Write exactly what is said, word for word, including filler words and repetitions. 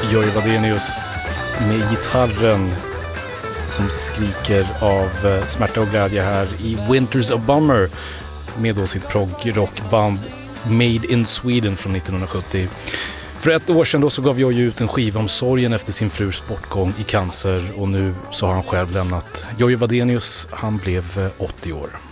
Jojje Wadenius med gitarren som skriker av smärta och glädje här i Winters of Bummer med då sitt prog-rockband Made in Sweden från nittonhundrasjuttio. För ett år sedan då så gav Jojje ut en skiva om sorgen efter sin frus bortgång i cancer och nu så har han själv lämnat. Jojje Wadenius, han blev åttio år.